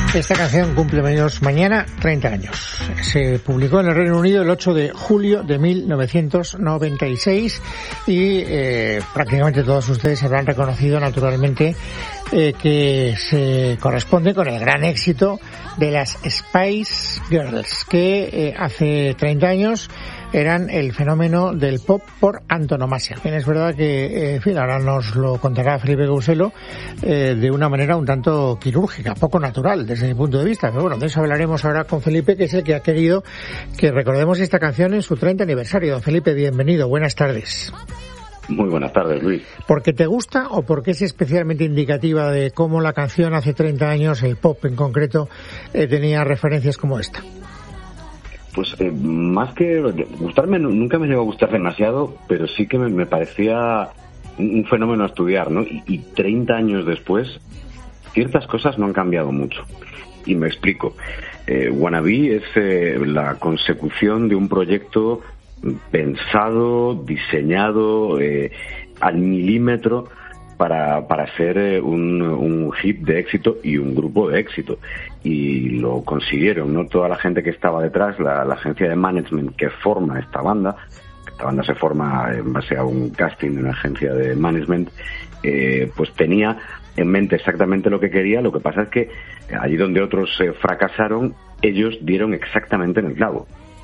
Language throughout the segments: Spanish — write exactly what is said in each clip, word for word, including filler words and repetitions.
Esta canción cumple años mañana, treinta años. Se publicó en el Reino Unido el ocho de julio de mil novecientos noventa y seis y eh, prácticamente todos ustedes habrán reconocido naturalmente eh, que se corresponde con el gran éxito de las Spice Girls, que eh, hace treinta años eran el fenómeno del pop por antonomasia. Bien, es verdad que, eh, en fin, ahora nos lo contará Felipe Couselo eh, de una manera un tanto quirúrgica, poco natural desde mi punto de vista. Pero bueno, de eso hablaremos ahora con Felipe, que es el que ha querido que recordemos esta canción en su treinta aniversario. Don Felipe, bienvenido, buenas tardes. Muy buenas tardes, Luis. ¿Por qué te gusta o porque es especialmente indicativa de cómo la canción hace treinta años, el pop en concreto, eh, tenía referencias como esta? Pues eh, más que gustarme, nunca me llegó a gustar demasiado, pero sí que me, me parecía un fenómeno a estudiar, ¿no? Y, y treinta años después, ciertas cosas no han cambiado mucho. Y me explico. Eh, Wannabe es eh, la consecución de un proyecto pensado, diseñado eh, al milímetro para para ser eh, un, un hit de éxito y un grupo de éxito. Y lo consiguieron, ¿no? Toda la gente que estaba detrás, la, la agencia de management que forma esta banda, esta banda se forma en base a un casting de una agencia de management, eh, pues tenía en mente exactamente lo que quería. Lo que pasa es que allí donde otros eh, fracasaron, ellos dieron exactamente en el clavo.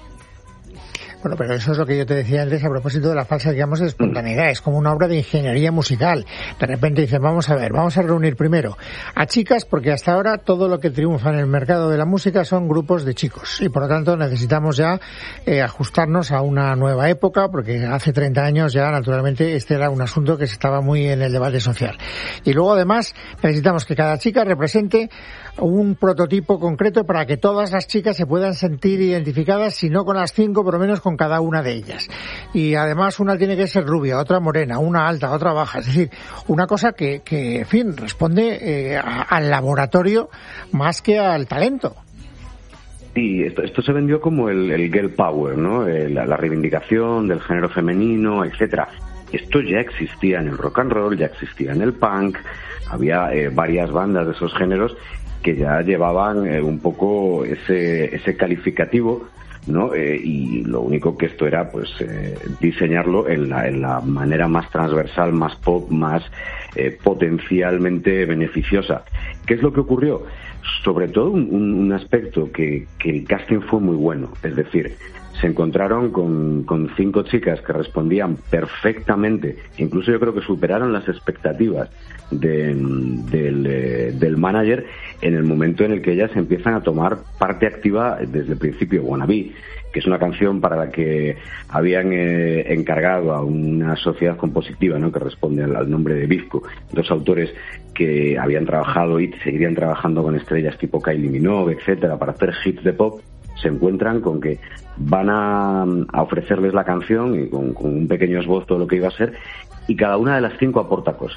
Bueno, pero eso es lo que yo te decía antes a propósito de la falsa, digamos, de espontaneidad. Es como una obra de ingeniería musical. De repente dicen, vamos a ver, vamos a reunir primero a chicas, porque hasta ahora todo lo que triunfa en el mercado de la música son grupos de chicos. Y por lo tanto necesitamos ya eh, ajustarnos a una nueva época, porque hace treinta años ya, naturalmente, este era un asunto que estaba muy en el debate social. Y luego, además, necesitamos que cada chica represente un prototipo concreto para que todas las chicas se puedan sentir identificadas, si no con las cinco, por lo menos con cada una de ellas. Y además una tiene que ser rubia, otra morena, una alta, otra baja. Es decir, una cosa que, que en fin, responde eh, a, al laboratorio más que al talento. Sí, esto, esto se vendió como el, el girl power, ¿no? El, la, la reivindicación del género femenino, etcétera. Esto ya existía en el rock and roll, ya existía en el punk, había eh, varias bandas de esos géneros que ya llevaban eh, un poco ese, ese calificativo, ¿no? Eh, y lo único que esto era, pues, eh, diseñarlo en la, en la manera más transversal, más pop, más eh, potencialmente beneficiosa. ¿Qué es lo que ocurrió? Sobre todo un, un aspecto que, que el casting fue muy bueno, es decir, se encontraron con, con cinco chicas que respondían perfectamente, incluso yo creo que superaron las expectativas de, del, eh, del manager en el momento en el que ellas empiezan a tomar parte activa desde el principio. Wannabe, que es una canción para la que habían eh, encargado a una sociedad compositiva, ¿no?, que responde al, al nombre de Bizco, dos autores que habían trabajado y seguirían trabajando con estrellas tipo Kylie Minogue, etcétera, para hacer hits de pop. Se encuentran con que van a, a ofrecerles la canción y con, con un pequeño esbozo de lo que iba a ser, y cada una de las cinco aporta cosas.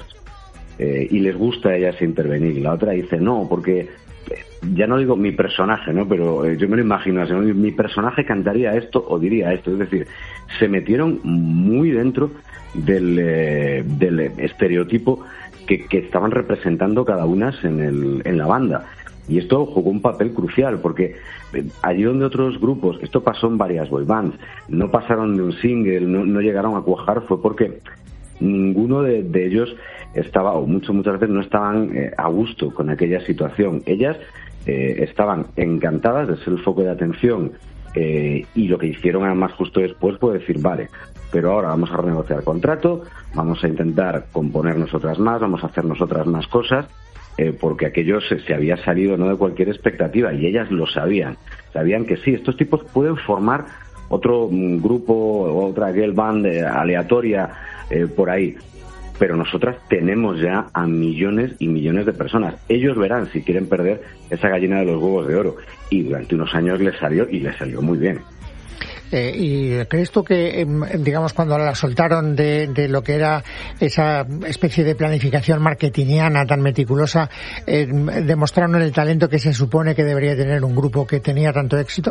Eh, y les gusta a ellas intervenir. Y la otra dice, no, porque eh, ya no digo mi personaje, ¿no? Pero eh, yo me lo imagino así, ¿no? Mi personaje cantaría esto o diría esto. Es decir, se metieron muy dentro del, eh, del estereotipo que, que estaban representando cada una en, el, en la banda. Y esto jugó un papel crucial, porque allí donde otros grupos, esto pasó en varias boy bands, no pasaron de un single, no, no llegaron a cuajar, fue porque ninguno de, de ellos estaba, o mucho, muchas veces no estaban eh, a gusto con aquella situación. Ellas eh, estaban encantadas de ser el foco de atención, eh, y lo que hicieron además justo después fue decir, vale, pero ahora vamos a renegociar contrato, vamos a intentar componer nosotras más, vamos a hacer nosotras más cosas, eh, porque aquello se, se había salido no de cualquier expectativa, y ellas lo sabían. Sabían que sí, estos tipos pueden formar otro um, grupo, otra girl band eh, aleatoria eh, por ahí, pero nosotras tenemos ya a millones y millones de personas. Ellos verán si quieren perder esa gallina de los huevos de oro, y durante unos años les salió, y les salió muy bien. Eh, ¿Y crees tú que, digamos, cuando la soltaron de, de lo que era esa especie de planificación marketingiana tan meticulosa, eh, demostraron el talento que se supone que debería tener un grupo que tenía tanto éxito?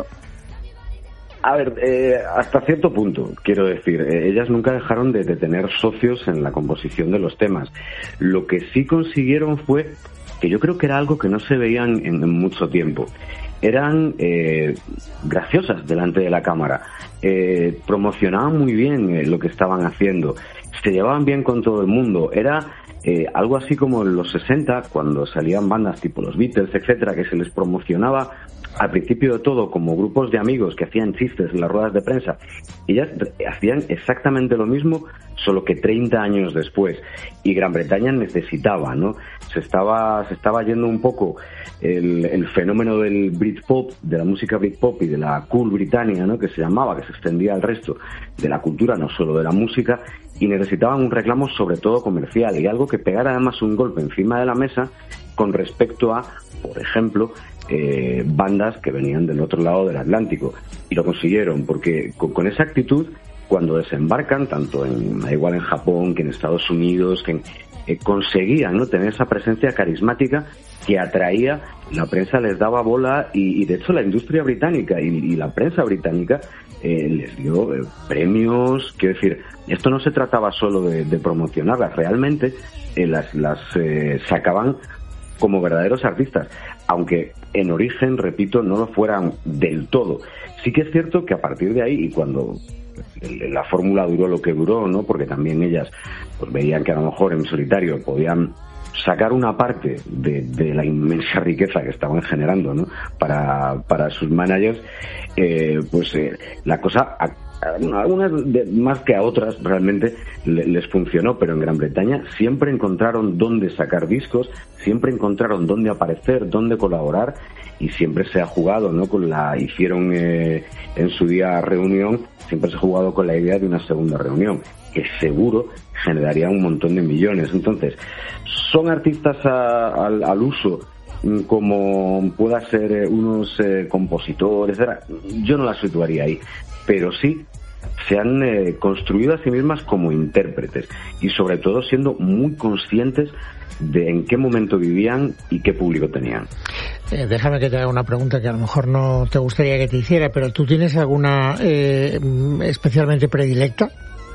A ver, eh, hasta cierto punto, quiero decir, eh, ellas nunca dejaron de, de tener socios en la composición de los temas. Lo que sí consiguieron fue que yo creo que era algo que no se veían en, en mucho tiempo. Eran eh, graciosas delante de la cámara, eh, promocionaban muy bien eh, lo que estaban haciendo, se llevaban bien con todo el mundo. Era eh, algo así como en los sesenta, cuando salían bandas tipo los Beatles, etcétera, que se les promocionaba al principio de todo como grupos de amigos que hacían chistes en las ruedas de prensa. Ellas hacían exactamente lo mismo, solo que treinta años después. Y Gran Bretaña necesitaba, ¿no? Se estaba, se estaba yendo un poco el, el fenómeno del Britpop, de la música Britpop y de la Cool Britannia, ¿no? Que se llamaba, que se extendía al resto de la cultura, no solo de la música, y necesitaban un reclamo sobre todo comercial y algo que pegara además un golpe encima de la mesa con respecto a, por ejemplo, eh, bandas que venían del otro lado del Atlántico. Y lo consiguieron, porque con, con esa actitud, cuando desembarcan, tanto en, da igual en Japón que en Estados Unidos, que en, eh, conseguían, ¿no?, tener esa presencia carismática que atraía, la prensa les daba bola y, y de hecho la industria británica y, y la prensa británica eh, les dio eh, premios. Quiero decir, esto no se trataba solo de, de promocionarlas, realmente eh, las, las eh, sacaban como verdaderos artistas, aunque en origen, repito, no lo fueran del todo. Sí que es cierto que a partir de ahí, y cuando la fórmula duró lo que duró, ¿no?, porque también ellas pues veían que a lo mejor en solitario podían sacar una parte de, de la inmensa riqueza que estaban generando, ¿no?, para, para sus managers, eh, pues eh, la cosa, a, a algunas de, más que a otras realmente le, les funcionó, pero en Gran Bretaña siempre encontraron dónde sacar discos, siempre encontraron dónde aparecer, dónde colaborar, y siempre se ha jugado, ¿no?, con la, hicieron eh, en su día reunión, siempre se ha jugado con la idea de una segunda reunión, que seguro generaría un montón de millones. Entonces, son artistas a, al, al uso como pueda ser eh, unos eh, compositores, etcétera. Yo no las situaría ahí, pero sí se han eh, construido a sí mismas como intérpretes y sobre todo siendo muy conscientes de en qué momento vivían y qué público tenían. Eh, déjame que te haga una pregunta que a lo mejor no te gustaría que te hiciera, pero ¿tú tienes alguna eh, especialmente predilecta?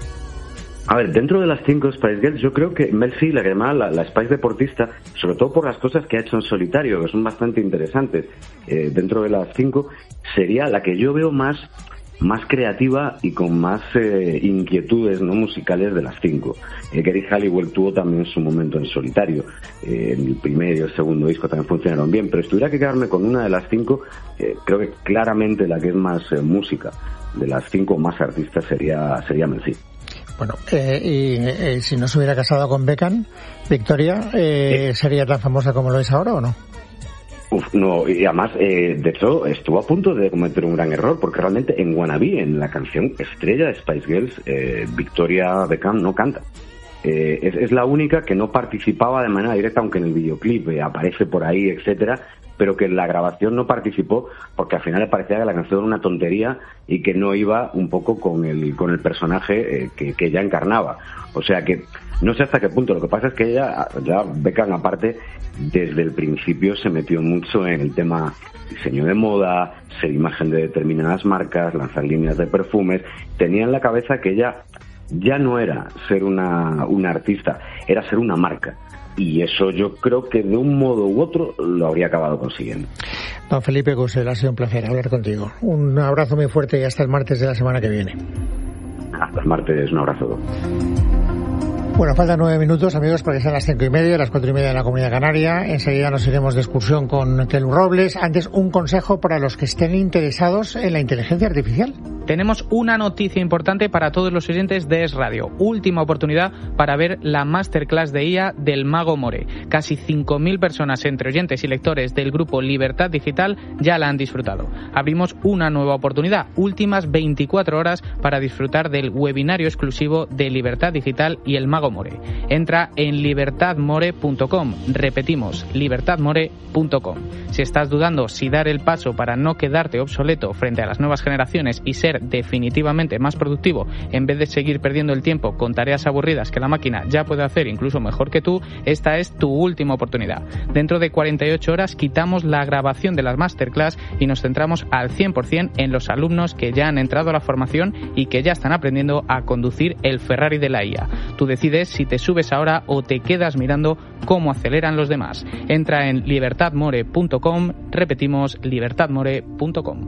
A ver, dentro de las cinco Spice Girls, yo creo que Mel C, la que llamaba la, la Spice deportista, sobre todo por las cosas que ha hecho en solitario, que son bastante interesantes, eh, dentro de las cinco, sería la que yo veo más más creativa y con más eh, inquietudes no musicales de las cinco. Eh, Geri Halliwell tuvo también su momento en solitario. Eh, el primer y el segundo disco también funcionaron bien, pero si tuviera que quedarme con una de las cinco, eh, creo que claramente la que es más eh, música de las cinco más artistas sería sería Mel C. Bueno, eh, y eh, si no se hubiera casado con Beckham, Victoria, eh, sí. ¿sería tan famosa como lo es ahora o no? Uf, no, y además, eh, de hecho, estuvo a punto de cometer un gran error, porque realmente en Wannabe, en la canción estrella de Spice Girls, eh, Victoria Beckham no canta. Eh, es, es la única que no participaba de manera directa, aunque en el videoclip eh, aparece por ahí, etcétera, pero que en la grabación no participó porque al final le parecía que la canción era una tontería y que no iba un poco con el con el personaje eh, que, que ella encarnaba. O sea que no sé hasta qué punto. Lo que pasa es que ella, ya Beckham aparte, desde el principio se metió mucho en el tema diseño de moda, ser imagen de determinadas marcas, lanzar líneas de perfumes. Tenía en la cabeza que ella ya no era ser una, una artista, era ser una marca. Y eso yo creo que de un modo u otro lo habría acabado consiguiendo. Don Felipe Cusel, ha sido un placer hablar contigo. Un abrazo muy fuerte y hasta el martes de la semana que viene. Hasta el martes, un abrazo. Bueno, faltan nueve minutos, amigos, para que sean las cinco y media, las cuatro y media en la Comunidad Canaria. Enseguida nos iremos de excursión con Kelu Robles. Antes, un consejo para los que estén interesados en la inteligencia artificial. Tenemos una noticia importante para todos los oyentes de Es Radio. Última oportunidad para ver la masterclass de I A del Mago More. Casi cinco mil personas entre oyentes y lectores del grupo Libertad Digital ya la han disfrutado. Abrimos una nueva oportunidad, últimas veinticuatro horas para disfrutar del webinario exclusivo de Libertad Digital y el Mago More. Entra en libertad more punto com. Repetimos, libertad more punto com. Si estás dudando si dar el paso para no quedarte obsoleto frente a las nuevas generaciones y ser ser definitivamente más productivo, en vez de seguir perdiendo el tiempo con tareas aburridas que la máquina ya puede hacer incluso mejor que tú, esta es tu última oportunidad. Dentro de cuarenta y ocho horas quitamos la grabación de las masterclass y nos centramos al cien por ciento en los alumnos que ya han entrado a la formación y que ya están aprendiendo a conducir el Ferrari de la I A. Tú decides si te subes ahora o te quedas mirando cómo aceleran los demás. Entra en libertad more punto com, repetimos, libertad more punto com.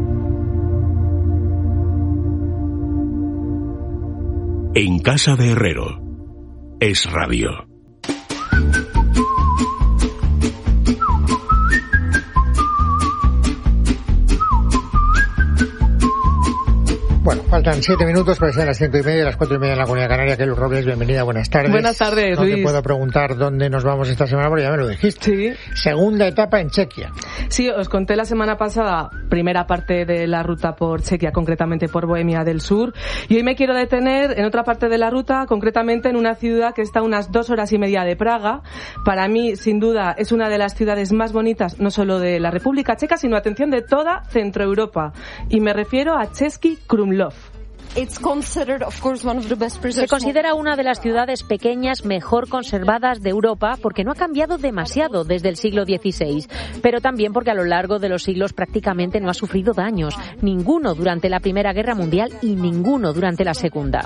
En casa de Herrero, Es Radio. Bueno, faltan siete minutos para ser las cinco y media, las cuatro y media en la Comunidad Canaria. Kelly Robles, bienvenida, buenas tardes. Buenas tardes, No Luis. te puedo preguntar dónde nos vamos esta semana porque ya me lo dijiste. Sí. Segunda etapa en Chequia. Sí, os conté la semana pasada, primera parte de la ruta por Chequia, concretamente por Bohemia del Sur. Y hoy me quiero detener en otra parte de la ruta, concretamente en una ciudad que está a unas dos horas y media de Praga. Para mí, sin duda, es una de las ciudades más bonitas, no solo de la República Checa, sino, atención, de toda Centroeuropa. Y me refiero a Český Krumlov. Se considera una de las ciudades pequeñas mejor conservadas de Europa porque no ha cambiado demasiado desde el siglo dieciséis, pero también porque a lo largo de los siglos prácticamente no ha sufrido daños, ninguno durante la Primera Guerra Mundial y ninguno durante la Segunda.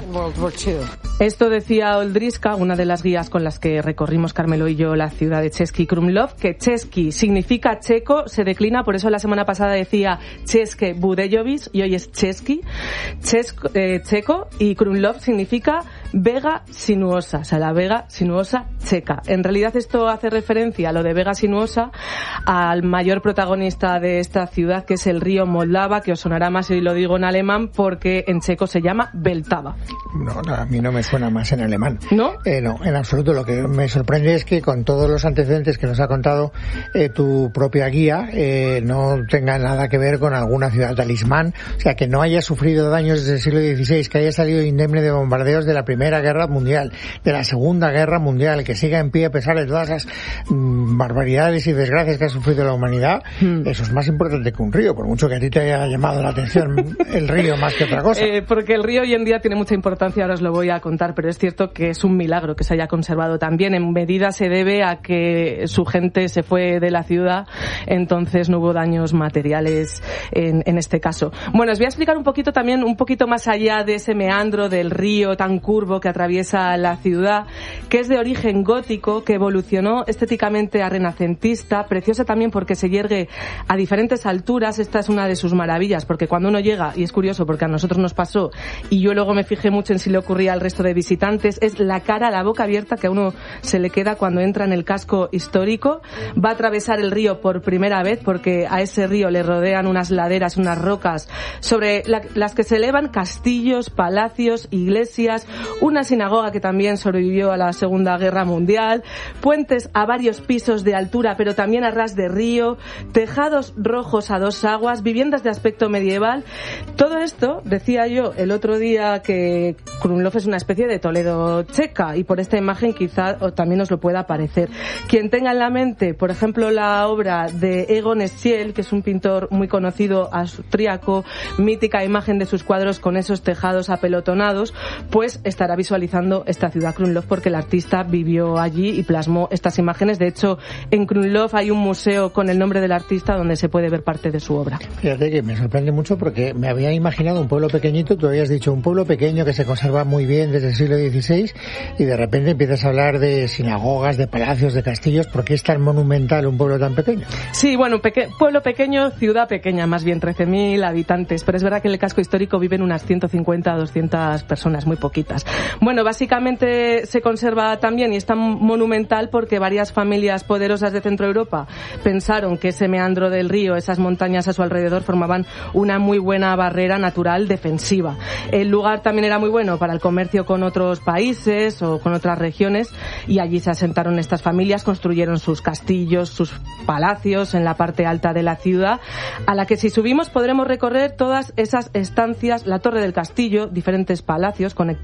Esto decía Oldriska, una de las guías con las que recorrimos Carmelo y yo la ciudad de Český Krumlov, que Český significa checo, se declina, por eso la semana pasada decía České Budějovice y hoy es Český. Česko, eh, checo, y Krumlov significa vega sinuosa, o sea, la vega sinuosa checa. En realidad esto hace referencia a lo de vega sinuosa, al mayor protagonista de esta ciudad, que es el río Moldava, que os sonará más si lo digo en alemán, porque en checo se llama Vltava. No, no, a mí no me suena más en alemán. ¿No? Eh, no, en absoluto. Lo que me sorprende es que con todos los antecedentes que nos ha contado eh, tu propia guía, eh, no tenga nada que ver con alguna ciudad talismán, o sea, que no haya sufrido daños desde el siglo dieciséis, que haya salido indemne de bombardeos de la Primera Guerra Mundial, de la Segunda Guerra Mundial, que siga en pie a pesar de todas las mm, barbaridades y desgracias que ha sufrido la humanidad. Mm. Eso es más importante que un río, por mucho que a ti te haya llamado la atención el río más que otra cosa. Eh, porque el río hoy en día tiene mucha importancia, ahora os lo voy a contar, pero es cierto que es un milagro que se haya conservado también. En medida se debe a que su gente se fue de la ciudad, entonces no hubo daños materiales en, en este caso. Bueno, os voy a explicar un poquito también, un poquito más allá de ese meandro del río tan curvo que atraviesa la ciudad, que es de origen gótico, que evolucionó estéticamente a renacentista, preciosa también porque se yergue a diferentes alturas. Esta es una de sus maravillas, porque cuando uno llega, y es curioso porque a nosotros nos pasó, y yo luego me fijé mucho en si le ocurría al resto de visitantes, es la cara, la boca abierta que a uno se le queda cuando entra en el casco histórico. Va a atravesar el río por primera vez porque a ese río le rodean unas laderas, unas rocas sobre la, las que se elevan castillos, palacios, iglesias, una sinagoga que también sobrevivió a la Segunda Guerra Mundial, puentes a varios pisos de altura pero también a ras de río, tejados rojos a dos aguas, viviendas de aspecto medieval. Todo esto, decía yo el otro día, que Krumlov es una especie de Toledo checa, y por esta imagen quizá también os lo pueda parecer. Quien tenga en la mente, por ejemplo, la obra de Egon Schiele, que es un pintor muy conocido austríaco, mítica imagen de sus cuadros con esos tejados apelotonados, pues estará visualizando esta ciudad Krumlov porque el artista vivió allí y plasmó estas imágenes. De hecho, en Krumlov hay un museo con el nombre del artista donde se puede ver parte de su obra. Fíjate que me sorprende mucho porque me había imaginado un pueblo pequeñito, tú habías dicho un pueblo pequeño que se conserva muy bien desde el siglo dieciséis, y de repente empiezas a hablar de sinagogas, de palacios, de castillos. ¿Por qué es tan monumental un pueblo tan pequeño? Sí, bueno, peque- pueblo pequeño, ciudad pequeña, más bien trece mil habitantes, pero es verdad que en el casco histórico viven unas ciento cincuenta a doscientas personas, muy poquitas. Bueno, básicamente se conserva también y es tan monumental porque varias familias poderosas de Centroeuropa pensaron que ese meandro del río, esas montañas a su alrededor, formaban una muy buena barrera natural defensiva. El lugar también era muy bueno para el comercio con otros países o con otras regiones, y allí se asentaron estas familias, construyeron sus castillos, sus palacios en la parte alta de la ciudad, a la que si subimos podremos recorrer todas esas estancias, la torre del castillo, diferentes palacios conectados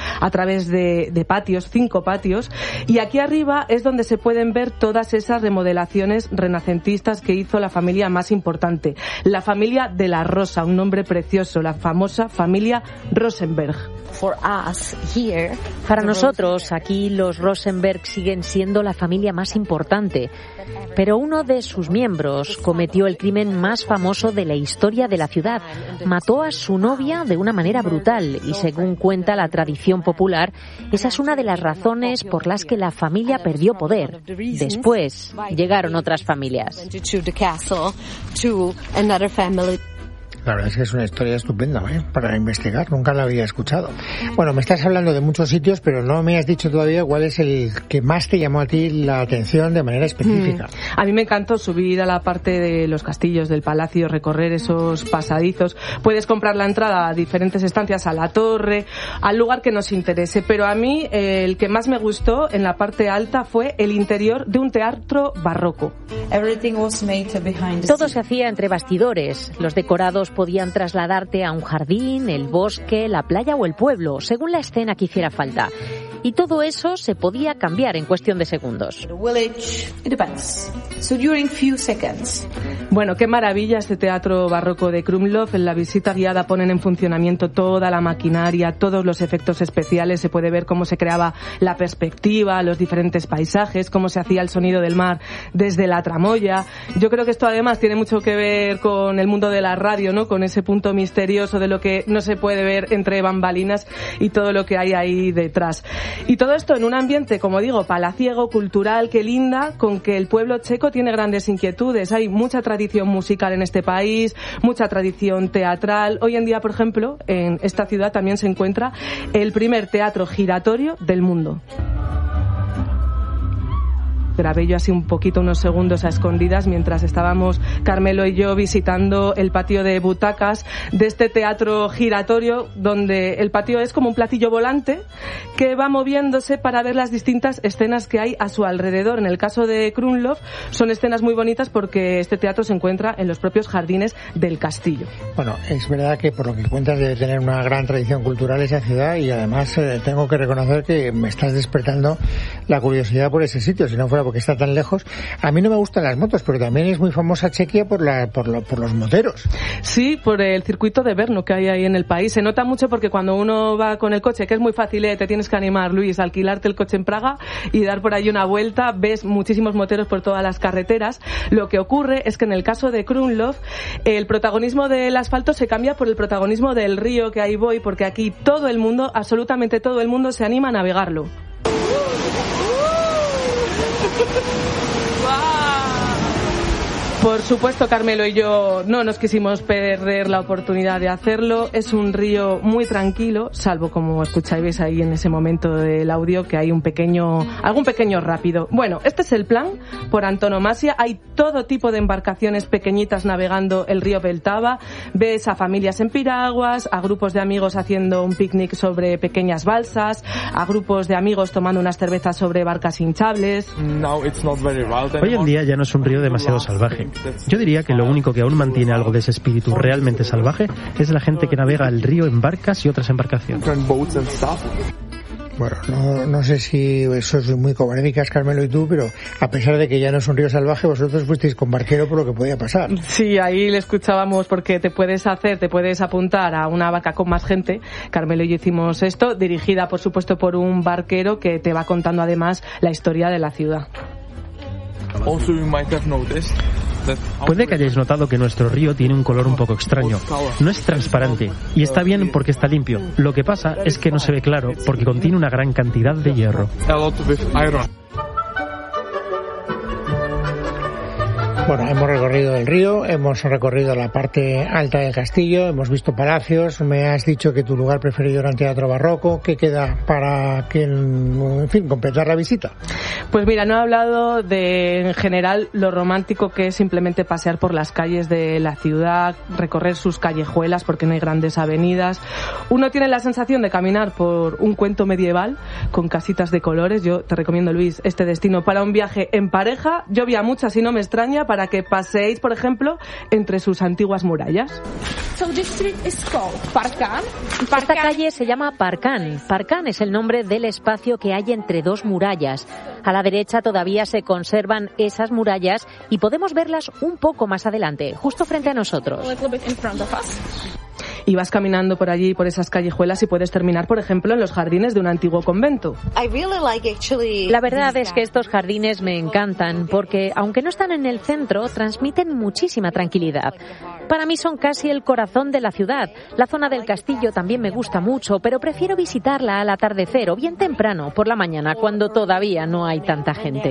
a través de, de patios, cinco patios, y aquí arriba es donde se pueden ver todas esas remodelaciones renacentistas que hizo la familia más importante, la familia de la Rosa, un nombre precioso, la famosa familia Rosenberg. Para nosotros, aquí los Rosenberg siguen siendo la familia más importante, pero uno de sus miembros cometió el crimen más famoso de la historia de la ciudad. Mató a su novia de una manera brutal y, según cuenta la tradición popular, esa es una de las razones por las que la familia perdió poder. Después llegaron otras familias. La verdad es que es una historia estupenda, ¿eh? Para investigar, nunca la había escuchado. Bueno, me estás hablando de muchos sitios, pero no me has dicho todavía cuál es el que más te llamó a ti la atención de manera específica. Mm. A mí me encantó subir a la parte de los castillos del palacio, recorrer esos pasadizos. Puedes comprar la entrada a diferentes estancias, a la torre, al lugar que nos interese, pero a mí eh, el que más me gustó en la parte alta fue el interior de un teatro barroco. Todo se hacía entre bastidores. Los decorados podían trasladarte a un jardín, el bosque, la playa o el pueblo, según la escena que hiciera falta. Y todo eso se podía cambiar en cuestión de segundos. Bueno, qué maravilla este teatro barroco de Krumlov. En la visita guiada ponen en funcionamiento toda la maquinaria, todos los efectos especiales. Se puede ver cómo se creaba la perspectiva, los diferentes paisajes, cómo se hacía el sonido del mar desde la tramoya. Yo creo que esto además tiene mucho que ver con el mundo de la radio, ¿no? Con ese punto misterioso de lo que no se puede ver entre bambalinas y todo lo que hay ahí detrás. Y todo esto en un ambiente, como digo, palaciego, cultural, que linda, con que el pueblo checo tiene grandes inquietudes. Hay mucha tradición musical en este país, mucha tradición teatral. Hoy en día, por ejemplo, en esta ciudad también se encuentra el primer teatro giratorio del mundo. Grabé yo así un poquito, unos segundos a escondidas, mientras estábamos Carmelo y yo visitando el patio de butacas de este teatro giratorio, donde el patio es como un platillo volante que va moviéndose para ver las distintas escenas que hay a su alrededor. En el caso de Krumlov son escenas muy bonitas porque este teatro se encuentra en los propios jardines del castillo. Bueno, es verdad que por lo que cuentas debe tener una gran tradición cultural esa ciudad, y además eh, tengo que reconocer que me estás despertando la curiosidad por ese sitio, si no fuera porque está tan lejos. A mí no me gustan las motos, pero también es muy famosa Chequia por la por, lo, por los moteros. Sí, por el circuito de Brno que hay ahí en el país. Se nota mucho porque cuando uno va con el coche, que es muy fácil, ¿eh? Te tienes que animar, Luis, a alquilarte el coche en Praga y dar por ahí una vuelta. Ves muchísimos moteros por todas las carreteras. Lo que ocurre es que en el caso de Krumlov, el protagonismo del asfalto se cambia por el protagonismo del río, que ahí voy, porque aquí todo el mundo, absolutamente todo el mundo, se anima a navegarlo. Por supuesto, Carmelo y yo no nos quisimos perder la oportunidad de hacerlo. Es un río muy tranquilo, salvo como escucháis ahí en ese momento del audio que hay un pequeño, algún pequeño rápido. Bueno, este es el plan por antonomasia. Hay todo tipo de embarcaciones pequeñitas navegando el río Beltava. Ves a familias en piraguas, a grupos de amigos haciendo un picnic sobre pequeñas balsas, a grupos de amigos tomando unas cervezas sobre barcas hinchables. Hoy en día ya no es un río demasiado salvaje. Yo diría que lo único que aún mantiene algo de ese espíritu realmente salvaje es la gente que navega el río en barcas y otras embarcaciones. Bueno, no, no sé si eso es muy cobardicas, Carmelo y tú, pero a pesar de que ya no es un río salvaje, vosotros fuisteis con barquero por lo que podía pasar. Sí, ahí le escuchábamos, porque te puedes hacer, te puedes apuntar a una barca con más gente. Carmelo y yo hicimos esto, dirigida por supuesto por un barquero que te va contando además la historia de la ciudad. Puede que hayáis notado que nuestro río tiene un color un poco extraño. No es transparente, y está bien porque está limpio. Lo que pasa es que no se ve claro porque contiene una gran cantidad de hierro. Bueno, hemos recorrido el río, hemos recorrido la parte alta del castillo, hemos visto palacios. Me has dicho que tu lugar preferido era el teatro barroco. ¿Qué queda para que, en fin, completar la visita? Pues mira, no he hablado de, en general, lo romántico que es simplemente pasear por las calles de la ciudad, recorrer sus callejuelas porque no hay grandes avenidas. Uno tiene la sensación de caminar por un cuento medieval con casitas de colores. Yo te recomiendo, Luis, este destino para un viaje en pareja. Llovía muchas y no me extraña, para para que paseéis, por ejemplo, entre sus antiguas murallas. Esta calle se llama Parkán. Parkán es el nombre del espacio que hay entre dos murallas. A la derecha todavía se conservan esas murallas y podemos verlas un poco más adelante, justo frente a nosotros. Y vas caminando por allí, por esas callejuelas, y puedes terminar, por ejemplo, en los jardines de un antiguo convento. La verdad es que estos jardines me encantan porque, aunque no están en el centro, transmiten muchísima tranquilidad. Para mí son casi el corazón de la ciudad. La zona del castillo también me gusta mucho, pero prefiero visitarla al atardecer o bien temprano, por la mañana, cuando todavía no hay tanta gente.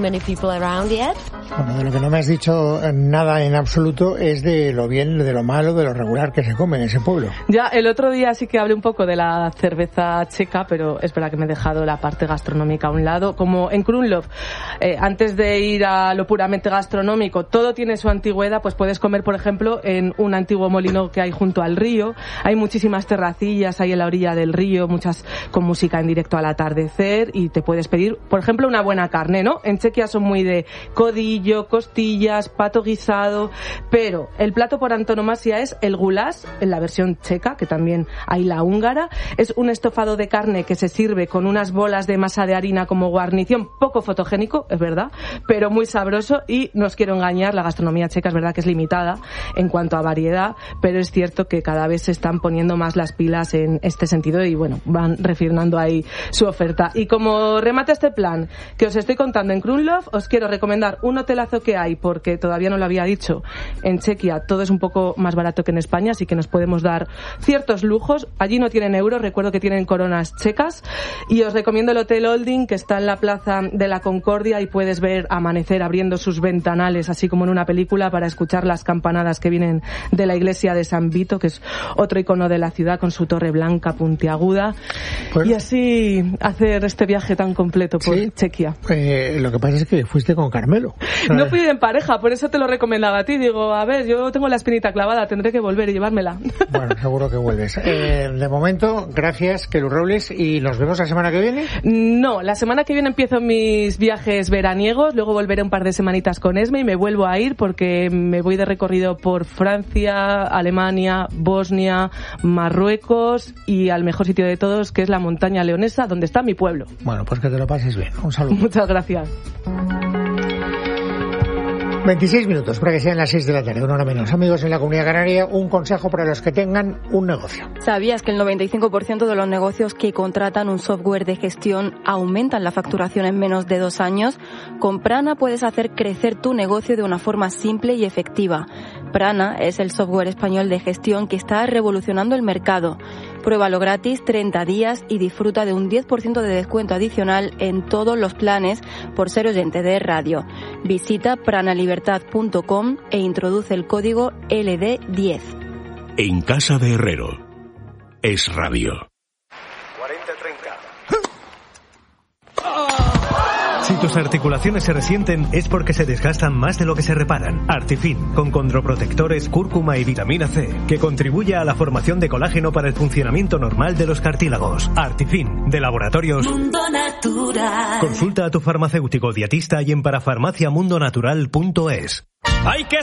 Bueno, de lo que no me has dicho nada en absoluto es de lo bien, de lo malo, de lo regular que se come en ese pueblo. Ya, el otro día sí que hablé un poco de la cerveza checa, pero es verdad que me he dejado la parte gastronómica a un lado. Como en Krumlov, eh, antes de ir a lo puramente gastronómico, todo tiene su antigüedad, pues puedes comer, por ejemplo, en un antiguo molino que hay junto al río. Hay muchísimas terracillas ahí en la orilla del río, muchas con música en directo al atardecer, y te puedes pedir, por ejemplo, una buena carne, ¿no? En Chequia son muy de codillo, costillas, pato guisado, pero el plato por antonomasia es el goulash, en la versión checa, que también hay la húngara. Es un estofado de carne que se sirve con unas bolas de masa de harina como guarnición, poco fotogénico, es verdad, pero muy sabroso. Y no os quiero engañar, la gastronomía checa es verdad que es limitada en cuanto a variedad, pero es cierto que cada vez se están poniendo más las pilas en este sentido y bueno, van refinando ahí su oferta. Y como remate este plan que os estoy contando en Krumlov, os quiero recomendar un hotelazo que hay, porque todavía no lo había dicho, en Chequia todo es un poco más barato que en España, así que nos podemos dar ciertos lujos. Allí no tienen euros, recuerdo que tienen coronas checas, y os recomiendo el Hotel Olding, que está en la Plaza de la Concordia, y puedes ver amanecer abriendo sus ventanales, así como en una película, para escuchar las campanadas que vienen de la iglesia de San Vito, que es otro icono de la ciudad, con su torre blanca puntiaguda, pues, y así hacer este viaje tan completo por ¿sí? Chequia. Eh, lo que pasa es que fuiste con Carmelo. No fui en pareja, por eso te lo recomendaba a ti. Digo, a ver, yo tengo la espinita clavada, tendré que volver y llevármela. Bueno, seguro que vuelves. Eh, de momento, gracias, Kelu Robles, y nos vemos la semana que viene. No, la semana que viene empiezo mis viajes veraniegos, luego volveré un par de semanitas con Esme y me vuelvo a ir porque me voy de recorrido por Francia, Alemania, Bosnia, Marruecos y al mejor sitio de todos, que es la montaña leonesa, donde está mi pueblo. Bueno, pues que te lo pases bien. Un saludo. Muchas gracias. veintiséis minutos para que sean las seis de la tarde, una hora menos. Amigos, en la Comunidad Canaria, un consejo para los que tengan un negocio. ¿Sabías que el noventa y cinco por ciento de los negocios que contratan un software de gestión aumentan la facturación en menos de dos años? Con Prana puedes hacer crecer tu negocio de una forma simple y efectiva. Prana es el software español de gestión que está revolucionando el mercado. Pruébalo gratis treinta días y disfruta de un diez por ciento de descuento adicional en todos los planes por ser oyente de radio. Visita pranalibertad punto com e introduce el código L D diez. En Casa de Herrero. Es radio. cuarenta treinta. Si tus articulaciones se resienten es porque se desgastan más de lo que se reparan. Artifin, con condroprotectores, cúrcuma y vitamina C, que contribuye a la formación de colágeno para el funcionamiento normal de los cartílagos. Artifin, de Laboratorios Mundo Natural. Consulta a tu farmacéutico dietista y en parafarmaciamundonatural punto es. ¡Hay que